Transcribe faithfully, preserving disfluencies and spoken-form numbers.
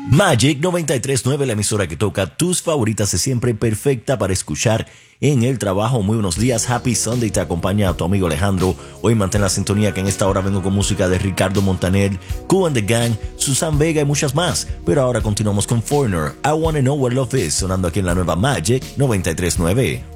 Magic noventa y tres punto nueve, la emisora que toca tus favoritas, es siempre perfecta para escuchar en el trabajo. Muy buenos días, Happy Sunday, te acompaña tu amigo Alejandro. Hoy mantén la sintonía que en esta hora vengo con música de Ricardo Montaner, Kool and the Gang, Susan Vega y muchas más. Pero ahora continuamos con Foreigner, I Wanna Know Where Love Is, sonando aquí en la nueva Magic noventa y tres punto nueve.